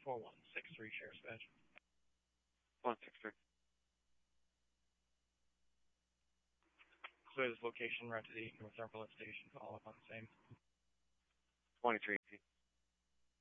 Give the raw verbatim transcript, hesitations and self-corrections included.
four one six three, Sheriff's Badge. one six three. So this location, route to the Northumberland Station, follow up on the same. twenty-three.